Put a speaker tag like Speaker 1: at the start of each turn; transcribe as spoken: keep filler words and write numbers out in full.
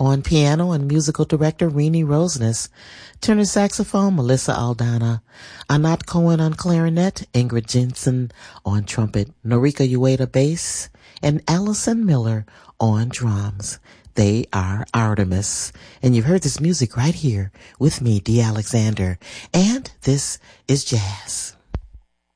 Speaker 1: On piano and musical director Renee Roseness. Tenor saxophone Melissa Aldana. Anat Cohen on clarinet. Ingrid Jensen on trumpet. Norika Ueda bass. And Allison Miller on drums. They are Artemis. And you've heard this music right here with me, Dee Alexander. And this is jazz.